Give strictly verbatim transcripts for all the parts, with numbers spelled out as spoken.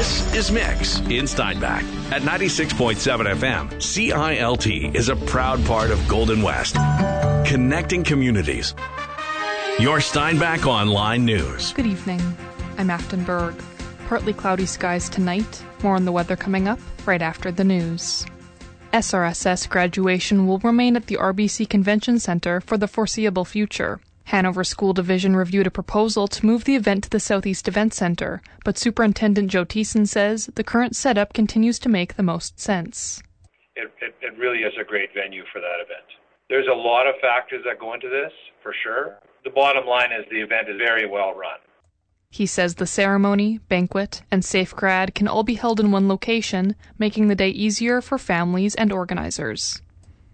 This is Mix in Steinbach at ninety-six point seven F M. C I L T is a proud part of Golden West, connecting communities. Your Steinbach Online News. Good evening. I'm Afton Berg. Partly cloudy skies tonight. More on the weather coming up right after the news. S R S S graduation will remain at the R B C Convention Center for the foreseeable future. Hanover School Division reviewed a proposal to move the event to the Southeast Event Center, but Superintendent Joe Thiessen says the current setup continues to make the most sense. It, it, it really is a great venue for that event. There's a lot of factors that go into this, for sure. The bottom line is the event is very well run. He says the ceremony, banquet, and SafeGrad can all be held in one location, making the day easier for families and organizers.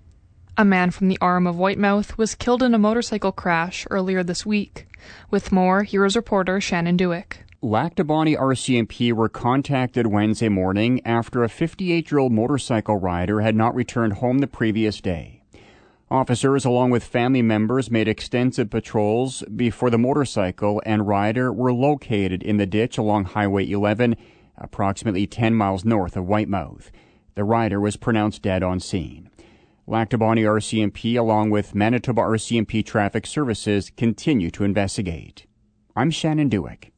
A man from the Arm of Whitemouth was killed in a motorcycle crash earlier this week. With more, Heroes reporter Shannon Dewick. Lac du Bonny R C M P were contacted Wednesday morning after a fifty-eight-year-old motorcycle rider had not returned home the previous day. Officers, along with family members, made extensive patrols before the motorcycle and rider were located in the ditch along Highway eleven, approximately ten miles north of Whitemouth. The rider was pronounced dead on scene. Lac du Bonny R C M P, along with Manitoba R C M P Traffic Services, continue to investigate. I'm Shannon Dewick.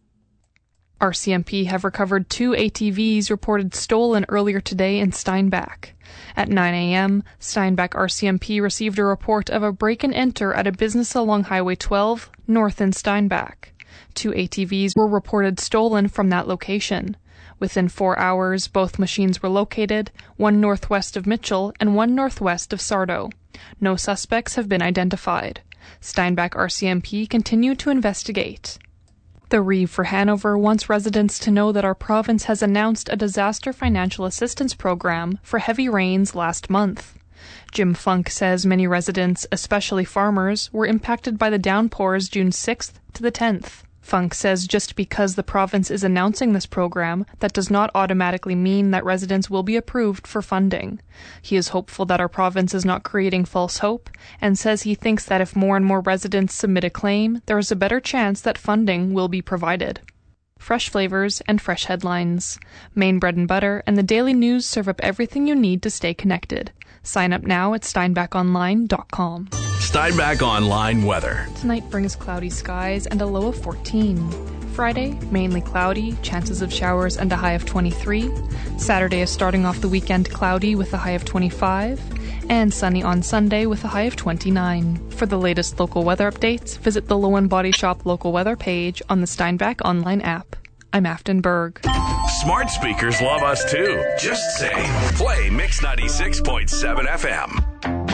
R C M P have recovered two A T Vs reported stolen earlier today in Steinbach. At nine a.m., Steinbach R C M P received a report of a break-and-enter at a business along Highway twelve, north in Steinbach. Two A T Vs were reported stolen from that location. Within four hours, both machines were located, one northwest of Mitchell and one northwest of Sardo. No suspects have been identified. Steinbach R C M P continue to investigate. The Reeve for Hanover wants residents to know that our province has announced a disaster financial assistance program for heavy rains last month. Jim Funk says many residents, especially farmers, were impacted by the downpours June sixth to the tenth. Funk says just because the province is announcing this program, that does not automatically mean that residents will be approved for funding. He is hopeful that our province is not creating false hope, and says he thinks that if more and more residents submit a claim, there is a better chance that funding will be provided. Fresh flavors and fresh headlines. Maine Bread and Butter and the Daily News serve up everything you need to stay connected. Sign up now at steinbach online dot com. Steinbach Online weather. Tonight brings cloudy skies and a low of fourteen. Friday, mainly cloudy, chances of showers and a high of twenty-three. Saturday is starting off the weekend cloudy with a high of twenty-five. And sunny on Sunday with a high of twenty-nine. For the latest local weather updates, visit the Lowen Body Shop local weather page on the Steinbach Online app. I'm Afton Berg. Smart speakers love us too. Just say, play Mix ninety-six point seven F M.